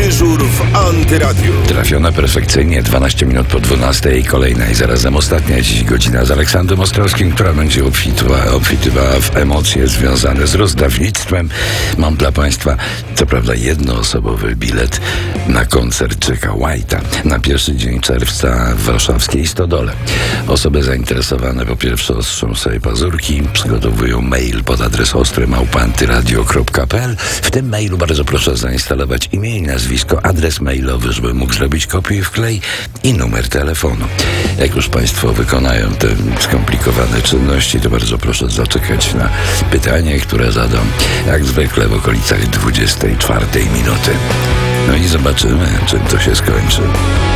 Dyżur w Antyradiu. Trafione perfekcyjnie, 12 minut po 12. Kolejna i zarazem ostatnia dziś godzina z Aleksandrem Ostrowskim, która będzie obfitywała w emocje związane z rozdawnictwem. Mam dla Państwa, co prawda, jednoosobowy bilet na koncert Jacka White'a na pierwszy dzień czerwca w warszawskiej Stodole. Osoby zainteresowane po pierwsze ostrzą sobie pazurki, przygotowują mail pod adres ostry@antyradio.pl. W tym mailu bardzo proszę zainstalować imię i nazwisko, adres mailowy, żeby mógł zrobić kopiuj i wklej i numer telefonu. Jak już Państwo wykonają te skomplikowane czynności, to bardzo proszę zaczekać na pytanie, które zadam jak zwykle w okolicach 24 minuty. No i zobaczymy, czym to się skończy.